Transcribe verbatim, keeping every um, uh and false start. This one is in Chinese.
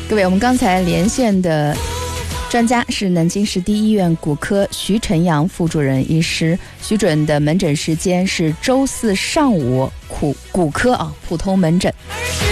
各位，我们刚才连线的专家是南京市第一医院骨科徐晨阳副主任医师。徐主任的门诊时间是周四上午骨骨科啊普通门诊。